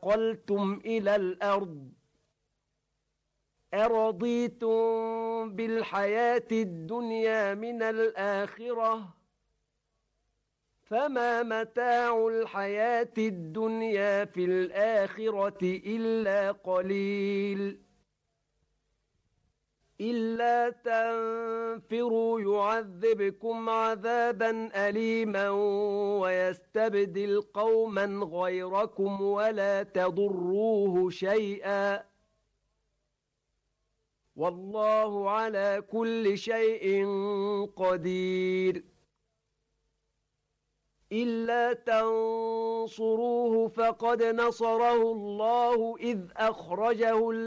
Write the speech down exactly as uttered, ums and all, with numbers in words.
انتقلتم إلى الأرض أرضيتم بالحياة الدنيا من الآخرة فما متاع الحياة الدنيا في الآخرة إلا قليل إلا تنفروا يعذبكم عذابا أليما ويستبدل قوما غيركم ولا تضروه شيئا والله على كل شيء قدير إلا تنصروه فقد نصره الله إذ أخرجه